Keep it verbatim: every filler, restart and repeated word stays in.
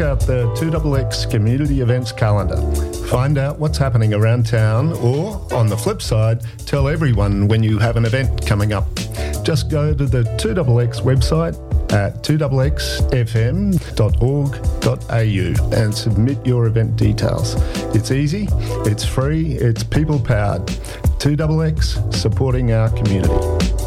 out the two X X community events calendar. Find out what's happening around town, or, on the flip side, tell everyone when you have an event coming up. Just go to the two X X website at two x x f m dot org dot a u and submit your event details. It's easy, it's free, it's people-powered. two X X, supporting our community.